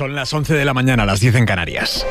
Son las 11 de la mañana, las 10 en Canarias.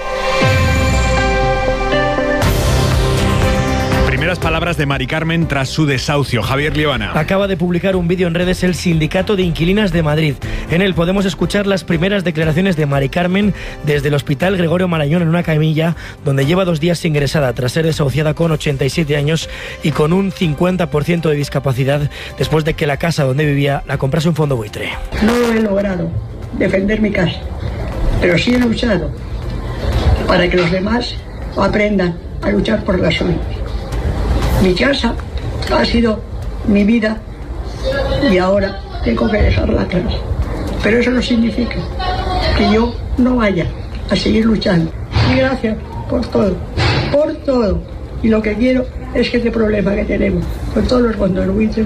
Primeras palabras de Mari Carmen tras su desahucio. Javier Liebana. Acaba de publicar un vídeo en redes el Sindicato de Inquilinas de Madrid. En él podemos escuchar las primeras declaraciones de Mari Carmen desde el Hospital Gregorio Marañón en una camilla donde lleva 2 días ingresada tras ser desahuciada con 87 años y con un 50% de discapacidad después de que la casa donde vivía la comprase un fondo buitre. No he logrado defender mi casa, pero sí he luchado para que los demás aprendan a luchar por la suya. Mi casa ha sido mi vida y ahora tengo que dejarla atrás. Pero eso no significa que yo no vaya a seguir luchando. Y gracias por todo, por todo. Y lo que quiero es que este problema que tenemos con todos los contribuyentes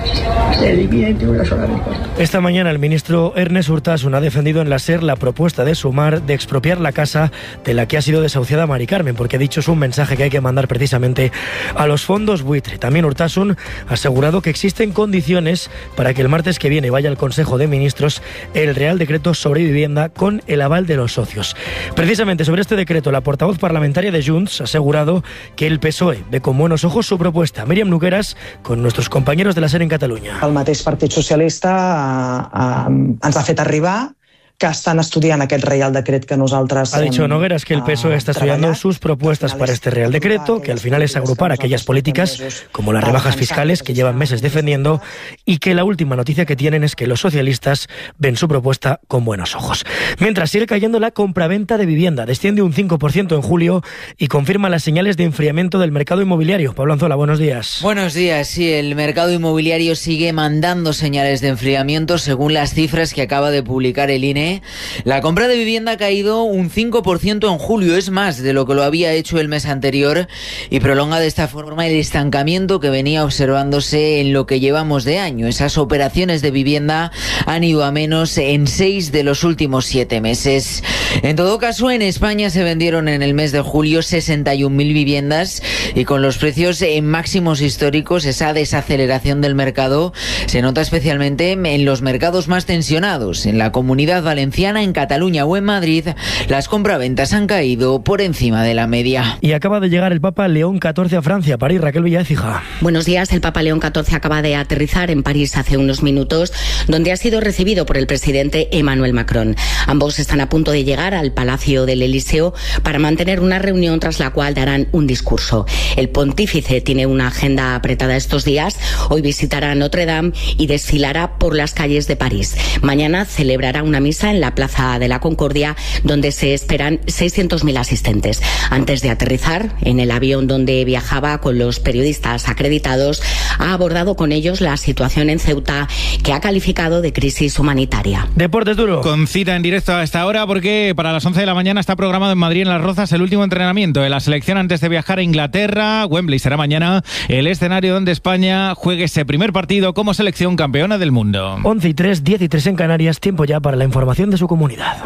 se elimine de una sola vez. Esta mañana el ministro Ernest Urtasun ha defendido en la SER la propuesta de Sumar de expropiar la casa de la que ha sido desahuciada Mari Carmen, porque ha dicho es un mensaje que hay que mandar precisamente a los fondos buitre. También Urtasun ha asegurado que existen condiciones para que el martes que viene vaya al Consejo de Ministros el Real Decreto sobre vivienda con el aval de los socios. Precisamente sobre este decreto, la portavoz parlamentaria de Junts ha asegurado que el PSOE ve con buenos ojos su propuesta. Míriam Nogueras, con nuestros compañeros de la SER en Catalunya. El mateix Partit Socialista ens ha fet arribar que están estudiant aquest Real Decret que nosaltres... Ha dicho Nogueras que el PSOE está estudiando sus propuestas para este Real Decreto, que al final es agrupar aquellas políticas como las rebajas fiscales que llevan meses defendiendo y que la última noticia que tienen es que los socialistas ven su propuesta con buenos ojos. Mientras sigue cayendo la compraventa de vivienda, desciende un 5% en julio y confirma las señales de enfriamiento del mercado inmobiliario. Pablo Anzola, buenos días. Buenos días, sí, el mercado inmobiliario sigue mandando señales de enfriamiento según las cifras que acaba de publicar el INE. La compra de vivienda ha caído un 5% en julio, es más de lo que lo había hecho el mes anterior y prolonga de esta forma el estancamiento que venía observándose en lo que llevamos de año. Esas operaciones de vivienda han ido a menos en 6 de los últimos 7 meses. En todo caso, en España se vendieron en el mes de julio 61.000 viviendas y con los precios en máximos históricos, esa desaceleración del mercado se nota especialmente en los mercados más tensionados. En la Comunidad Valenciana, en Cataluña o en Madrid, las compraventas han caído por encima de la media. Y acaba de llegar el Papa León XIV a Francia, París. Raquel Villaécija. Buenos días. El Papa León XIV acaba de aterrizar en París hace unos minutos, donde ha sido recibido por el presidente Emmanuel Macron. Ambos están a punto de llegar al Palacio del Elíseo para mantener una reunión tras la cual darán un discurso. El pontífice tiene una agenda apretada estos días. Hoy visitará Notre Dame y desfilará por las calles de París. Mañana celebrará una misa en la Plaza de la Concordia, donde se esperan 600.000 asistentes. Antes de aterrizar en el avión donde viajaba con los periodistas acreditados, ha abordado con ellos la situación en Ceuta, que ha calificado de crisis humanitaria. Deportes duro. Con cita en directo a esta hora, porque para las 11 de la mañana está programado en Madrid, en Las Rozas, el último entrenamiento de la selección antes de viajar a Inglaterra. Wembley será mañana el escenario donde España juegue ese primer partido como selección campeona del mundo. 11:03, 10:03 en Canarias, tiempo ya para la información de su comunidad.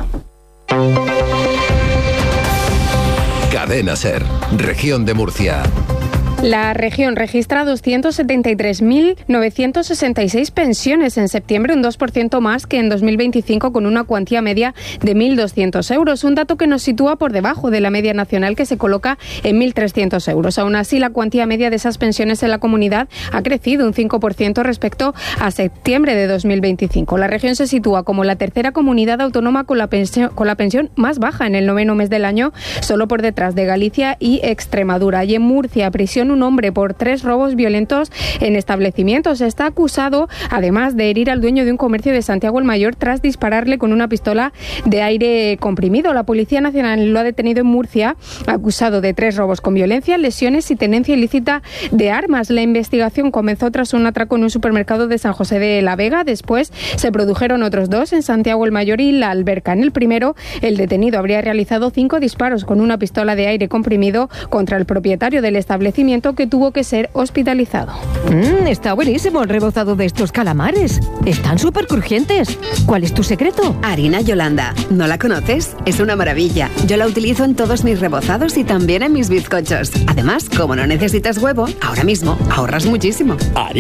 Cadena SER, Región de Murcia. La región registra 273.966 pensiones en septiembre, un 2% más que en 2025, con una cuantía media de 1.200 euros, un dato que nos sitúa por debajo de la media nacional, que se coloca en 1.300 euros. Aún así, la cuantía media de esas pensiones en la comunidad ha crecido un 5% respecto a septiembre de 2025. La región se sitúa como la tercera comunidad autónoma con la pensión más baja en el 9º mes del año, solo por detrás de Galicia y Extremadura. Y en Murcia, prisión un hombre por 3 robos violentos en establecimientos. Está acusado, además, de herir al dueño de un comercio de Santiago el Mayor tras dispararle con una pistola de aire comprimido. La Policía Nacional lo ha detenido en Murcia, acusado de 3 robos con violencia, lesiones y tenencia ilícita de armas. La investigación comenzó tras un atraco en un supermercado de San José de la Vega. Después se produjeron otros 2 en Santiago el Mayor y La Alberca. En el primero, el detenido habría realizado 5 disparos con una pistola de aire comprimido contra el propietario del establecimiento, que tuvo que ser hospitalizado. Está buenísimo el rebozado de estos calamares. Están súper crujientes. ¿Cuál es tu secreto? Harina Yolanda. ¿No la conoces? Es una maravilla. Yo la utilizo en todos mis rebozados y también en mis bizcochos. Además, como no necesitas huevo, ahora mismo ahorras muchísimo.